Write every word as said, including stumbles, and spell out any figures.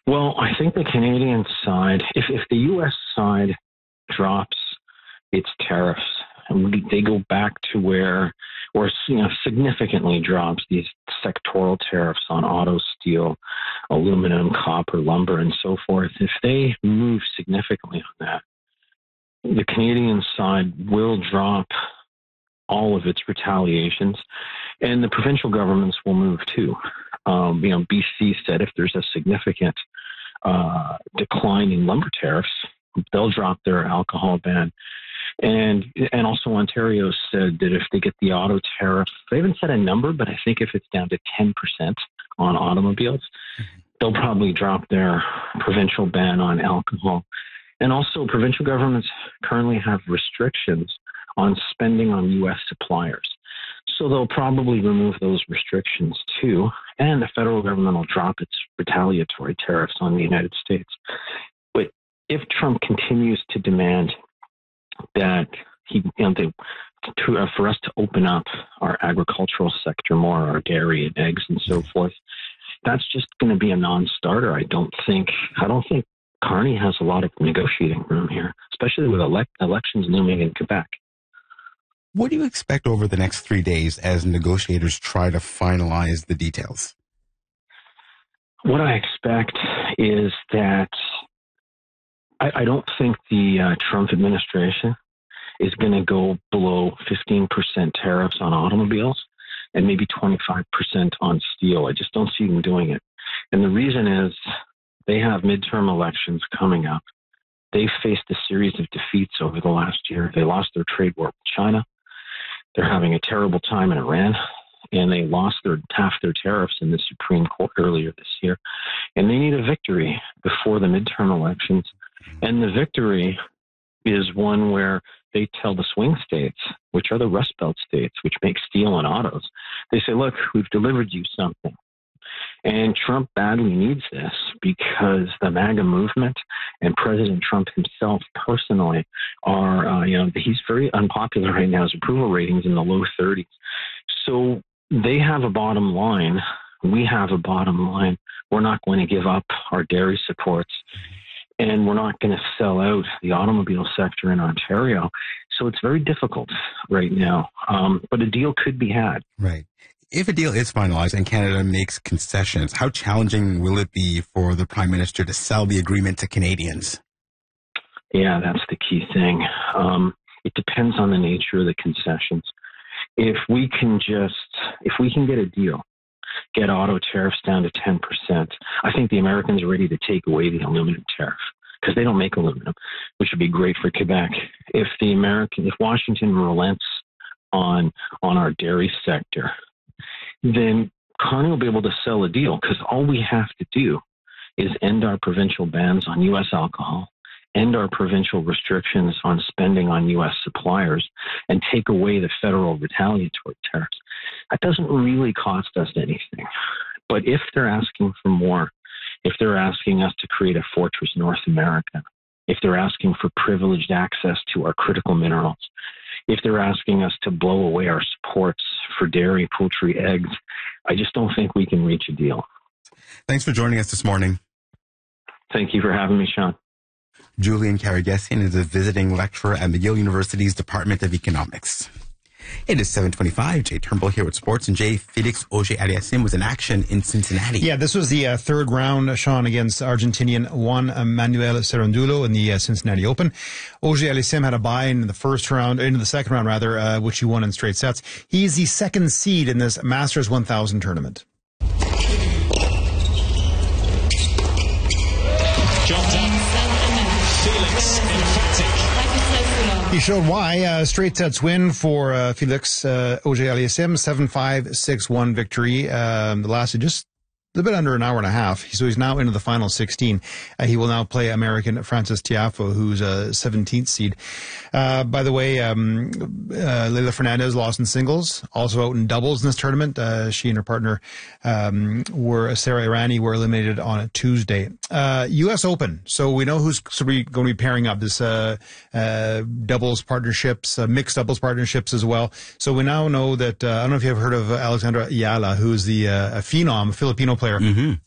Well, I think the Canadian side, if, if the U S side drops its tariffs, and they go back to where, or you know, significantly drops these sectoral tariffs on auto, steel, aluminum, copper, lumber, and so forth, if they move significantly on that, the Canadian side will drop all of its retaliations, and the provincial governments will move too. Um, you know, B C said if there's a significant uh, decline in lumber tariffs, they'll drop their alcohol ban. And and also Ontario said that if they get the auto tariff, they haven't said a number, but I think if it's down to ten percent on automobiles, mm-hmm. they'll probably drop their provincial ban on alcohol. And also provincial governments currently have restrictions on spending on U S suppliers. So they'll probably remove those restrictions too. And the federal government will drop its retaliatory tariffs on the United States. But if Trump continues to demand that he, you know, they, to, uh, for us to open up our agricultural sector more, our dairy and eggs and so forth, that's just going to be a non-starter. I don't think, I don't think Carney has a lot of negotiating room here, especially with elect, elections looming in Quebec. What do you expect over the next three days as negotiators try to finalize the details? What I expect is that I, I don't think the uh, Trump administration is going to go below fifteen percent tariffs on automobiles and maybe twenty-five percent on steel. I just don't see them doing it. And the reason is they have midterm elections coming up. They've faced a series of defeats over the last year. They lost their trade war with China. They're having a terrible time in Iran. And they lost their half their tariffs in the Supreme Court earlier this year. And they need a victory before the midterm elections. And the victory is one where they tell the swing states, which are the Rust Belt states, which make steel and autos, they say, look, we've delivered you something. And Trump badly needs this because the MAGA movement and President Trump himself personally are, uh, you know, he's very unpopular right now. His approval ratings in the low thirties. So they have a bottom line. We have a bottom line. We're not going to give up our dairy supports, and we're not going to sell out the automobile sector in Ontario. So it's very difficult right now. Um, but a deal could be had. Right. If a deal is finalized and Canada makes concessions, how challenging will it be for the Prime Minister to sell the agreement to Canadians? Yeah, that's the key thing. Um, it depends on the nature of the concessions. If we can just, if we can get a deal, get auto tariffs down to ten percent, I think the Americans are ready to take away the aluminum tariff because they don't make aluminum, which would be great for Quebec. If the American, if Washington relents on on our dairy sector, then Carney will be able to sell a deal because all we have to do is end our provincial bans on U S alcohol, end our provincial restrictions on spending on U S suppliers, and take away the federal retaliatory tariffs. That doesn't really cost us anything. But if they're asking for more, if they're asking us to create a Fortress North America, if they're asking for privileged access to our critical minerals, if they're asking us to blow away our supports for dairy, poultry, eggs, I just don't think we can reach a deal. Thanks for joining us this morning. Thank you for having me, Sean. Julian Karagesian is a visiting lecturer at McGill University's Department of Economics. It is seven twenty-five. Jay Turnbull here with sports. And Jay, Felix Auger-Aliassime was in action in Cincinnati. Yeah, this was the uh, third round, Sean, against Argentinian Juan Manuel Cerundolo in the uh, Cincinnati Open. Auger-Aliassime had a bye in the first round, into the second round rather, uh, which he won in straight sets. He is the second seed in this Masters one thousand tournament. Jumped up. Felix, emphatic. He showed why. Uh, straight sets win for uh, Felix uh, Auger-Aliassime, seven five, six one victory. Um, that lasted just a bit under an hour and a half. So he's now into the final sixteen. Uh, he will now play American Francis Tiafoe, who's a seventeenth seed. Uh, by the way, um, uh, Leylah Fernandez lost in singles, also out in doubles in this tournament. Uh, she and her partner, um, were Sarah Irani, were eliminated on a Tuesday. Uh, U S Open. So we know who's going to be pairing up this uh, uh, doubles partnerships, uh, mixed doubles partnerships as well. So we now know that, uh, I don't know if you've heard of Alexandra Ayala, who's the uh, a phenom, a Filipino player. Mm-hmm.